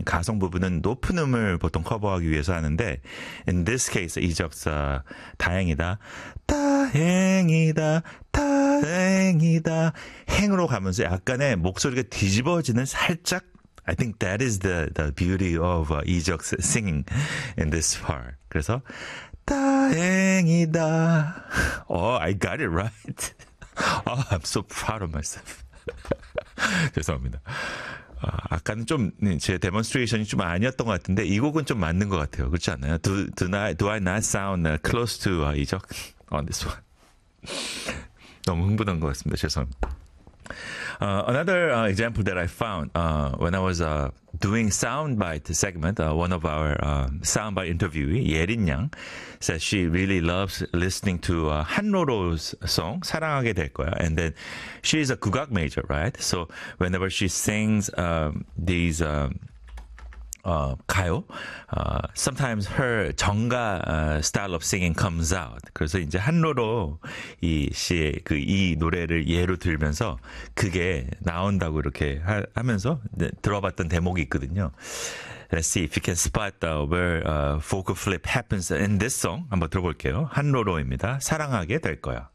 가성 부분은 높은 음을 보통 커버하기 위해서 하는데 in this case 이적사 다행이다 다행이다 다행이다 행으로 가면서 약간의 목소리가 뒤집어지는 살짝 I think that is the beauty of 이적사 singing in this part. 그래서 다행이다. Oh, I got it right. Oh, I'm so proud of myself. 죄송합니다. 아까는 좀 제 데몬스트레이션이 좀 아니었던 것 같은데 이 곡은 좀 맞는 것 같아요. 그렇지 않나요? Do I not sound close to 이적 on this one? 너무 흥분한 것 같습니다. 죄송합니다. Another example that I found when I was doing soundbite segment, one of our soundbite interviewee, 예린 양, says she really loves listening to 한로로's song, 사랑하게 될 거야. And then she's a 국악 major, right? So whenever she sings these 가요, sometimes her 정가 style of singing comes out. 그래서 이제 한로로 이 씨의 이 노래를 예로 들면서 그게 나온다고 이렇게 하면서 들어봤던 대목이 있거든요. Let's see if you can spot where vocal flip happens in this song. 한번 들어볼게요. 한로로입니다. 사랑하게 될 거야.